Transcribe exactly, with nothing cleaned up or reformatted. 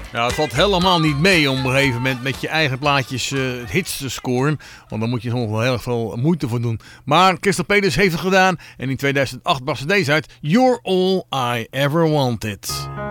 Ja, het valt helemaal niet mee om op een gegeven moment met je eigen plaatjes uh, hits te scoren. Want dan moet je er nog wel heel erg veel moeite voor doen. Maar Crystal Peters heeft het gedaan. En in tweeduizend acht bracht ze deze uit. You're All I Ever Wanted.